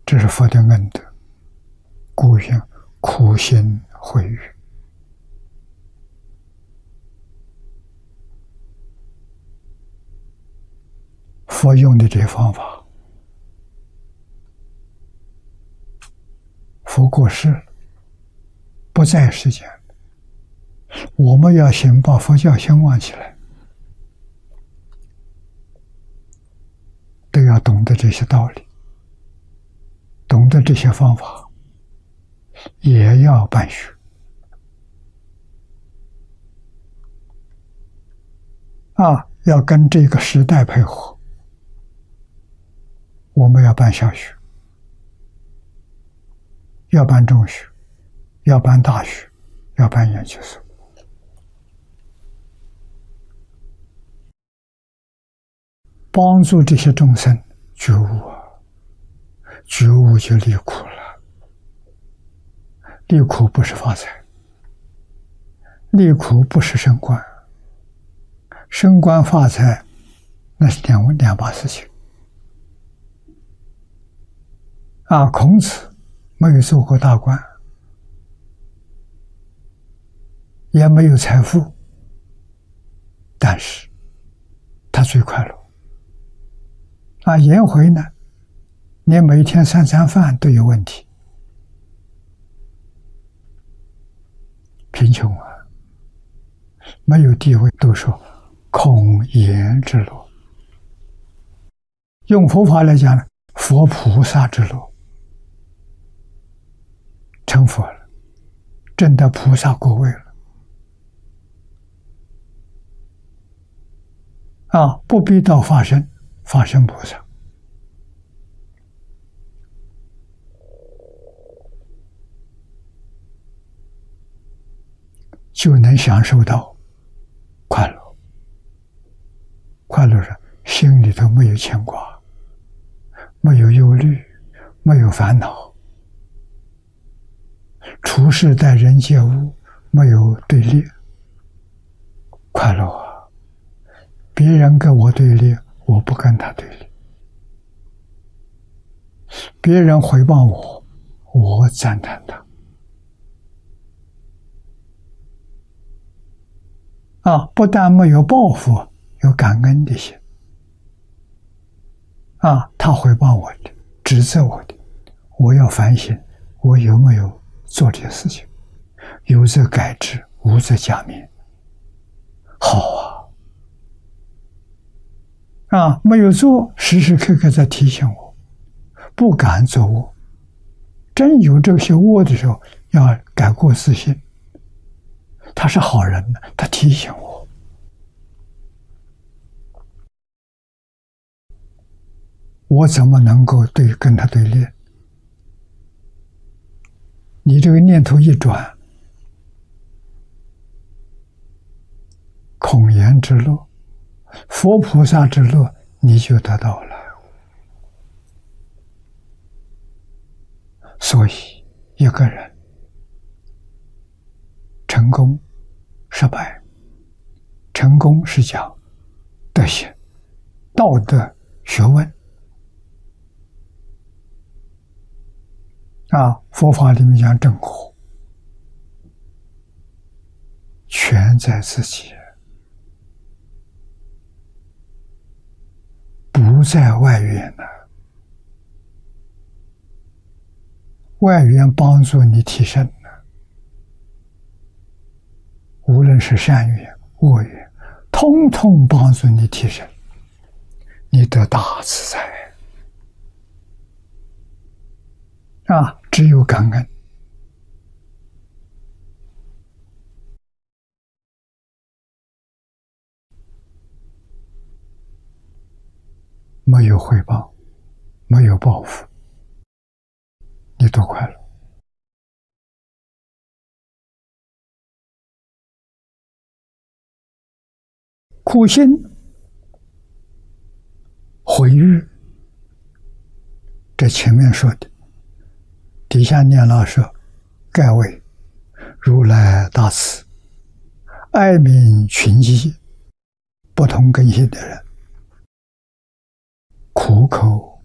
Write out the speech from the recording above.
这是佛的恩德，故应苦心毁誉。佛用的这些方法，佛过世了，不在世间，我们要先把佛教先忘起来，都要懂得这些道理，懂得这些方法，也要办学。要跟这个时代配合，我们要办小学，要办中学，要办大学，要办研究所，帮助这些众生觉悟觉悟就离苦了。离苦不是发财，离苦不是升官，升官发财那是两把事情。孔子没有做过大官，也没有财富，但是他最快乐。颜回呢，连每天3餐饭都有问题，贫穷没有地位，都说空言之乐。用佛法来讲呢，佛菩萨之乐，成佛了，证得菩萨果位了。不必到法身菩萨，就能享受到快乐。快乐是心里头没有牵挂，没有忧虑，没有烦恼，处事待人接物没有对立，快乐别人跟我对立，我不跟他对立；别人诽谤我，我赞叹他。不但没有报复，有感恩的心。他诽谤我的，指责我的，我要反省，我有没有做这些事情？有则改之，无则加勉。好没有做，时时刻刻在提醒我，不敢做恶。真有这些恶的时候，要改过自新。他是好人，他提醒我，我怎么能够跟他对立？你这个念头一转，空言之乐，佛菩萨之乐，你就得到了。所以一个人成功失败，成功是讲德行、道德、学问。佛法里面讲正果，全在自己，不在外援了。外援帮助你提升了，无论是善缘、恶缘，通通帮助你提升，你得大自在。只有感恩，没有回报，没有报复，你多快乐。苦心毁誉，这前面说的，底下念老说，盖为如来大慈，爱悯群集，不同根性的人，苦口